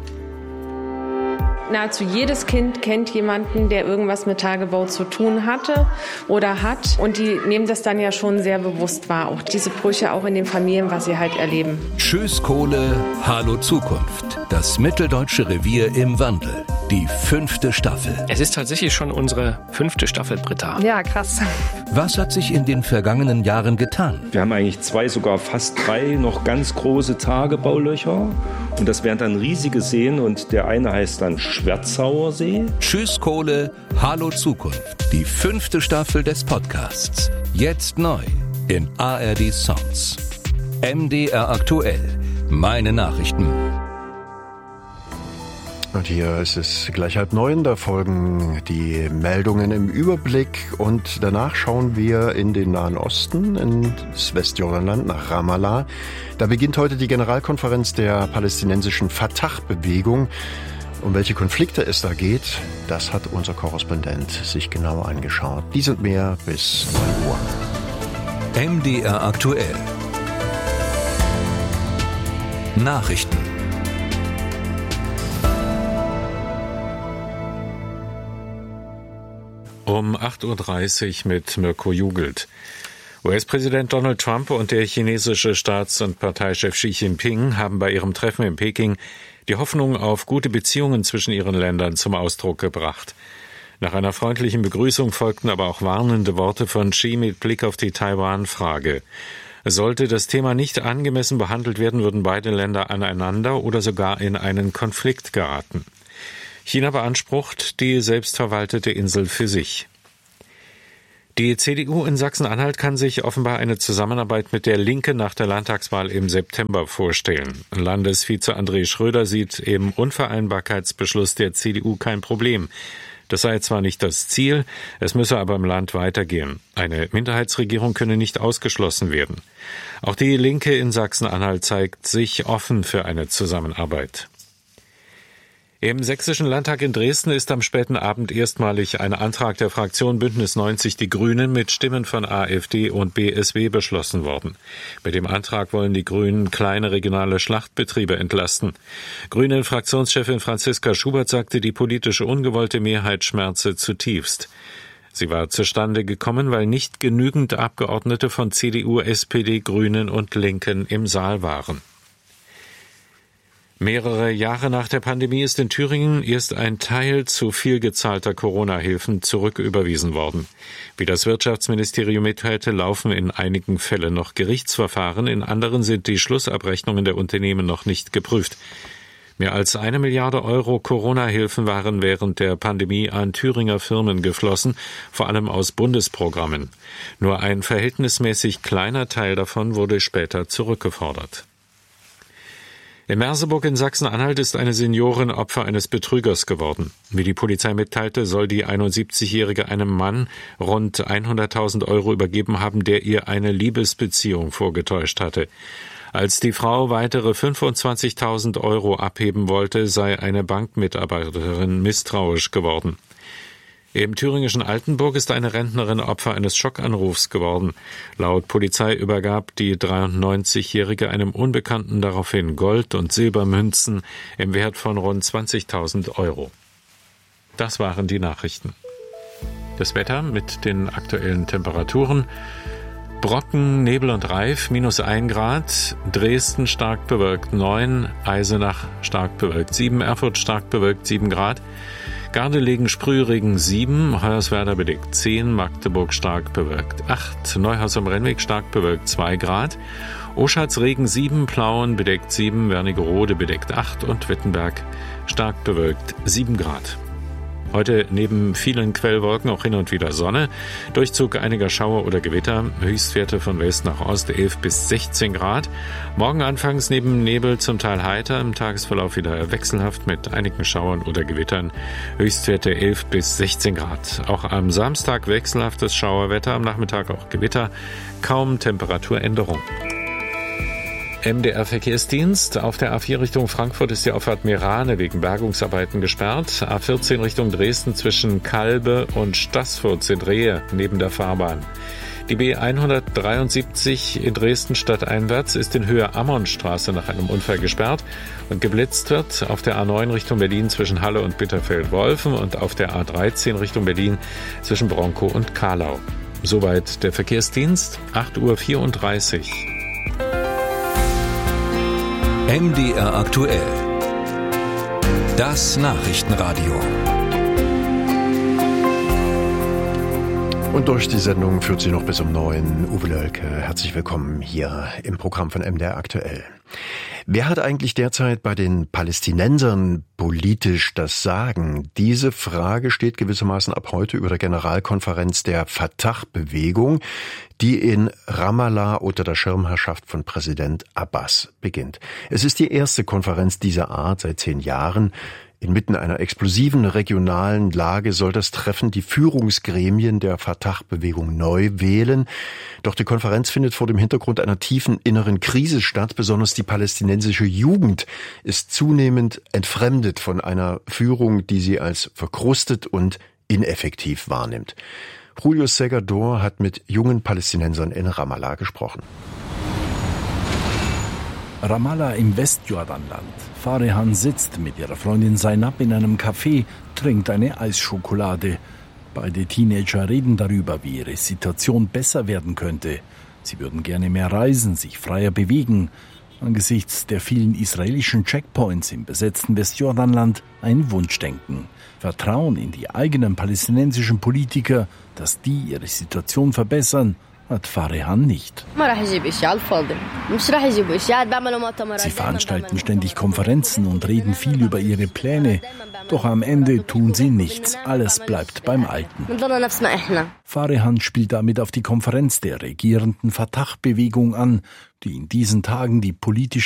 Nahezu jedes Kind kennt jemanden, der irgendwas mit Tagebau zu tun hatte oder hat. Und die nehmen das dann ja schon sehr bewusst wahr. Auch diese Brüche auch in den Familien, was sie halt erleben. Tschüss Kohle, hallo Zukunft. Das Mitteldeutsche Revier im Wandel. Die fünfte Staffel. Es ist tatsächlich schon unsere fünfte Staffel, Britta. Ja, krass. Was hat sich in den vergangenen Jahren getan? Wir haben eigentlich zwei, sogar fast drei noch ganz große Tagebaulöcher. Und das wären dann riesige Seen und der eine heißt dann Schwerzauer See. Tschüss Kohle, hallo Zukunft. Die fünfte Staffel des Podcasts. Jetzt neu in A R D Sounds. M D R aktuell. Meine Nachrichten. Und hier ist es gleich halb neun, da folgen die Meldungen im Überblick und danach schauen wir in den Nahen Osten, ins Westjordanland, nach Ramallah. Da beginnt heute die Generalkonferenz der palästinensischen Fatah-Bewegung. Um welche Konflikte es da geht, das hat unser Korrespondent sich genau angeschaut. Dies und mehr bis neun Uhr. M D R aktuell. Nachrichten. Um acht Uhr dreißig mit Mirko Jugelt. U S-Präsident Donald Trump und der chinesische Staats- und Parteichef Xi Jinping haben bei ihrem Treffen in Peking die Hoffnung auf gute Beziehungen zwischen ihren Ländern zum Ausdruck gebracht. Nach einer freundlichen Begrüßung folgten aber auch warnende Worte von Xi mit Blick auf die Taiwan-Frage. Sollte das Thema nicht angemessen behandelt werden, würden beide Länder aneinander oder sogar in einen Konflikt geraten. China beansprucht die selbstverwaltete Insel für sich. Die C D U in Sachsen-Anhalt kann sich offenbar eine Zusammenarbeit mit der Linken nach der Landtagswahl im September vorstellen. Landesvize André Schröder sieht im Unvereinbarkeitsbeschluss der C D U kein Problem. Das sei zwar nicht das Ziel, es müsse aber im Land weitergehen. Eine Minderheitsregierung könne nicht ausgeschlossen werden. Auch die Linke in Sachsen-Anhalt zeigt sich offen für eine Zusammenarbeit. Im Sächsischen Landtag in Dresden ist am späten Abend erstmalig ein Antrag der Fraktion Bündnis neunzig Die Grünen mit Stimmen von AfD und B S W beschlossen worden. Mit dem Antrag wollen die Grünen kleine regionale Schlachtbetriebe entlasten. Grünen-Fraktionschefin Franziska Schubert sagte, die politische ungewollte Mehrheit schmerze zutiefst. Sie war zustande gekommen, weil nicht genügend Abgeordnete von C D U, S P D, Grünen und Linken im Saal waren. Mehrere Jahre nach der Pandemie ist in Thüringen erst ein Teil zu viel gezahlter Corona-Hilfen zurücküberwiesen worden. Wie das Wirtschaftsministerium mitteilte, laufen in einigen Fällen noch Gerichtsverfahren, in anderen sind die Schlussabrechnungen der Unternehmen noch nicht geprüft. Mehr als eine Milliarde Euro Corona-Hilfen waren während der Pandemie an Thüringer Firmen geflossen, vor allem aus Bundesprogrammen. Nur ein verhältnismäßig kleiner Teil davon wurde später zurückgefordert. In Merseburg in Sachsen-Anhalt ist eine Seniorin Opfer eines Betrügers geworden. Wie die Polizei mitteilte, soll die einundsiebzigjährige einem Mann rund hunderttausend Euro übergeben haben, der ihr eine Liebesbeziehung vorgetäuscht hatte. Als die Frau weitere fünfundzwanzigtausend Euro abheben wollte, sei eine Bankmitarbeiterin misstrauisch geworden. Im thüringischen Altenburg ist eine Rentnerin Opfer eines Schockanrufs geworden. Laut Polizei übergab die dreiundneunzigjährige einem Unbekannten daraufhin Gold- und Silbermünzen im Wert von rund zwanzigtausend Euro. Das waren die Nachrichten. Das Wetter mit den aktuellen Temperaturen. Brocken, Nebel und Reif, minus ein Grad, Dresden stark bewölkt neun, Eisenach stark bewölkt sieben, Erfurt stark bewölkt sieben Grad, Gardelegen, Sprühregen sieben, Hoyerswerda bedeckt zehn, Magdeburg stark bewölkt acht, Neuhaus am Rennweg stark bewölkt zwei Grad, Oschatz Regen sieben, Plauen bedeckt sieben, Wernigerode bedeckt acht und Wittenberg stark bewölkt sieben Grad. Heute neben vielen Quellwolken auch hin und wieder Sonne, Durchzug einiger Schauer oder Gewitter, Höchstwerte von West nach Ost elf bis sechzehn Grad. Morgen anfangs neben Nebel zum Teil heiter, im Tagesverlauf wieder wechselhaft mit einigen Schauern oder Gewittern, Höchstwerte elf bis sechzehn Grad. Auch am Samstag wechselhaftes Schauerwetter, am Nachmittag auch Gewitter, kaum Temperaturänderung. M D R-Verkehrsdienst. Auf der A vier Richtung Frankfurt ist die Auffahrt Meerane wegen Bergungsarbeiten gesperrt. A vierzehn Richtung Dresden zwischen Kalbe und Staßfurt sind Rehe neben der Fahrbahn. Die B hundertdreiundsiebzig in Dresden stadteinwärts ist in Höhe Ammonstraße nach einem Unfall gesperrt und geblitzt wird auf der A neun Richtung Berlin zwischen Halle und Bitterfeld-Wolfen und auf der A dreizehn Richtung Berlin zwischen Bronkow und Kahlau. Soweit der Verkehrsdienst, acht Uhr vierunddreißig. M D R aktuell. Das Nachrichtenradio. Und durch die Sendung führt sie noch bis um neun. Uwe Lölke, herzlich willkommen hier im Programm von M D R aktuell. Wer hat eigentlich derzeit bei den Palästinensern politisch das Sagen? Diese Frage steht gewissermaßen ab heute über der Generalkonferenz der Fatah-Bewegung, die in Ramallah unter der Schirmherrschaft von Präsident Abbas beginnt. Es ist die erste Konferenz dieser Art seit zehn Jahren. Inmitten einer explosiven regionalen Lage soll das Treffen die Führungsgremien der Fatah-Bewegung neu wählen. Doch die Konferenz findet vor dem Hintergrund einer tiefen inneren Krise statt. Besonders die palästinensische Jugend ist zunehmend entfremdet von einer Führung, die sie als verkrustet und ineffektiv wahrnimmt. Julio Segador hat mit jungen Palästinensern in Ramallah gesprochen. Ramallah im Westjordanland. Farehan sitzt mit ihrer Freundin Zainab in einem Café, trinkt eine Eisschokolade. Beide Teenager reden darüber, wie ihre Situation besser werden könnte. Sie würden gerne mehr reisen, sich freier bewegen. Angesichts der vielen israelischen Checkpoints im besetzten Westjordanland ein Wunschdenken. Vertrauen in die eigenen palästinensischen Politiker, dass die ihre Situation verbessern, hat Farehan nicht. Sie veranstalten ständig Konferenzen und reden viel über ihre Pläne. Doch am Ende tun sie nichts. Alles bleibt beim Alten. Farehan spielt damit auf die Konferenz der regierenden Fatah-Bewegung an, die in diesen Tagen die politische